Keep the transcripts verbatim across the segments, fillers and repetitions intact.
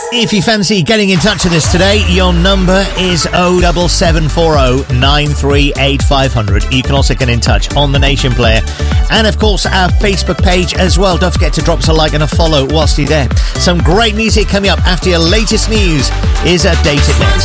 If you fancy getting in touch with us today, your number is oh seven seven four oh nine three eight five hundred. You can also get in touch on the Nation Player and, of course, our Facebook page as well. Don't forget to drop us a like and a follow whilst you're there. Some great music coming up after your latest news is a Data Next.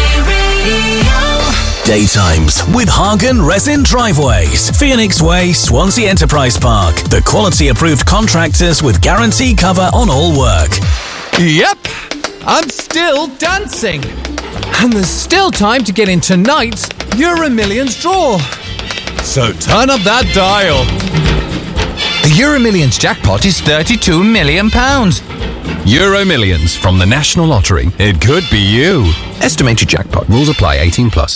Daytimes with Hagen Resin Driveways, Phoenix Way, Swansea Enterprise Park. The quality approved contractors with guarantee cover on all work. Yep, I'm still dancing. And there's still time to get in tonight's Euro Millions draw. So turn up that dial. The Euro Millions jackpot is thirty-two million pounds. Euro Millions from the National Lottery. It could be you. Estimated jackpot. Rules apply. eighteen plus.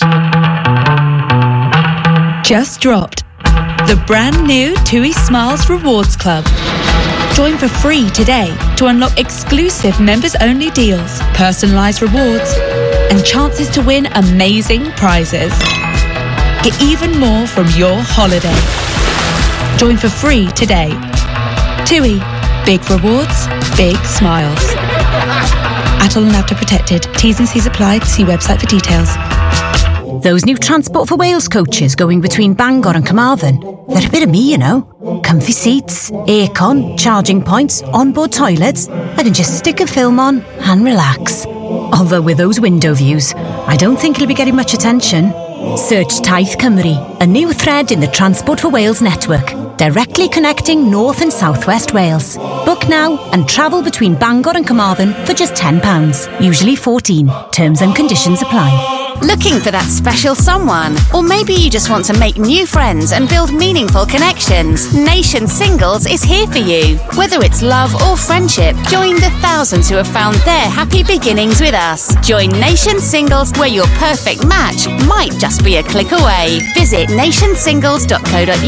Just dropped. The brand new TUI Smiles Rewards Club. Join for free today to unlock exclusive members-only deals, personalised rewards, and chances to win amazing prizes. Get even more from your holiday. Join for free today. TUI. Big rewards, big smiles. At all and after protected. T's and C's apply. See website for details. Those new Transport for Wales coaches going between Bangor and Carmarthen, they're a bit of me, you know. Comfy seats, aircon, charging points, onboard toilets. I can just stick a film on and relax. Although with those window views, I don't think it'll be getting much attention. Search Taith Cymru, a new thread in the Transport for Wales network, directly connecting North and South West Wales. Book now and travel between Bangor and Carmarthen for just ten pounds, usually fourteen. Terms and conditions apply. Looking for that special someone? Or maybe you just want to make new friends and build meaningful connections? Nation Singles is here for you. Whether it's love or friendship, join the thousands who have found their happy beginnings with us. Join Nation Singles, where your perfect match might just be a click away. Visit nation singles dot co dot uk